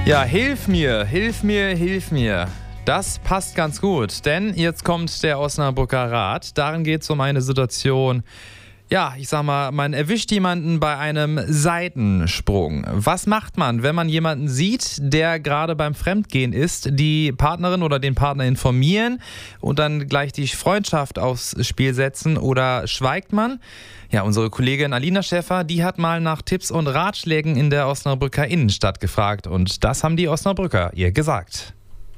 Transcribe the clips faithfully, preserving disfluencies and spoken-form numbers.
Ja, hilf mir, hilf mir, hilf mir. Das passt ganz gut, denn jetzt kommt der Osnabrücker Rat. Darin geht es um eine Situation, ja, ich sag mal, man erwischt jemanden bei einem Seitensprung. Was macht man, wenn man jemanden sieht, der gerade beim Fremdgehen ist, die Partnerin oder den Partner informieren und dann gleich die Freundschaft aufs Spiel setzen, oder schweigt man? Ja, unsere Kollegin Alina Schäfer, die hat mal nach Tipps und Ratschlägen in der Osnabrücker Innenstadt gefragt und das haben die Osnabrücker ihr gesagt.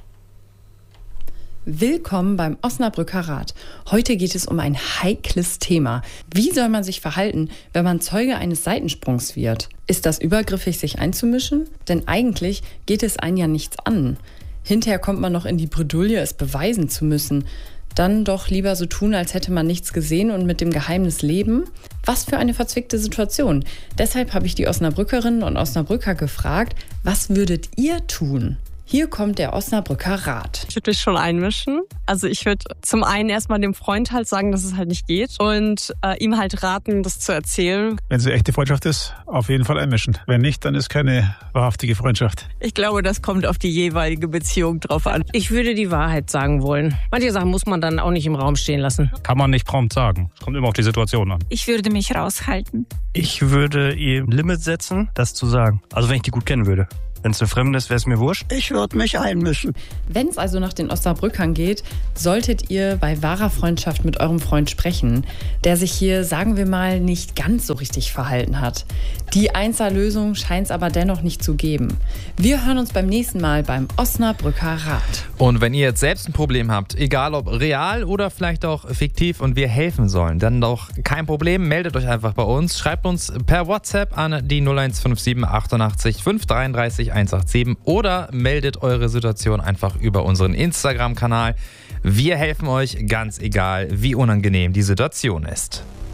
Willkommen beim Osnabrücker Rat. Heute geht es um ein heikles Thema. Wie soll man sich verhalten, wenn man Zeuge eines Seitensprungs wird? Ist das übergriffig, sich einzumischen? Denn eigentlich geht es einen ja nichts an. Hinterher kommt man noch in die Bredouille, es beweisen zu müssen. Dann doch lieber so tun, als hätte man nichts gesehen und mit dem Geheimnis leben? Was für eine verzwickte Situation. Deshalb habe ich die Osnabrückerinnen und Osnabrücker gefragt, was würdet ihr tun? Hier kommt der Osnabrücker Rat. Ich würde mich schon einmischen. Also ich würde zum einen erstmal dem Freund halt sagen, dass es halt nicht geht und äh, ihm halt raten, das zu erzählen. Wenn es eine echte Freundschaft ist, auf jeden Fall einmischen. Wenn nicht, dann ist keine wahrhaftige Freundschaft. Ich glaube, das kommt auf die jeweilige Beziehung drauf an. Ich würde die Wahrheit sagen wollen. Manche Sachen muss man dann auch nicht im Raum stehen lassen. Kann man nicht prompt sagen. Es kommt immer auf die Situation an. Ich würde mich raushalten. Ich würde ihr Limit setzen, das zu sagen. Also wenn ich die gut kennen würde. Wenn es eine Fremde ist, wäre es mir wurscht. Ich würde mich einmischen. Wenn es also nach den Osnabrückern geht, solltet ihr bei wahrer Freundschaft mit eurem Freund sprechen, der sich hier, sagen wir mal, nicht ganz so richtig verhalten hat. Die Einzellösung scheint es aber dennoch nicht zu geben. Wir hören uns beim nächsten Mal beim Osnabrücker Rat. Und wenn ihr jetzt selbst ein Problem habt, egal ob real oder vielleicht auch fiktiv und wir helfen sollen, dann doch kein Problem, meldet euch einfach bei uns. Schreibt uns per WhatsApp an die null eins fünf sieben achtundachtzig fünf dreiunddreißig eins acht sieben oder meldet eure Situation einfach über unseren Instagram-Kanal. Wir helfen euch, ganz egal, wie unangenehm die Situation ist.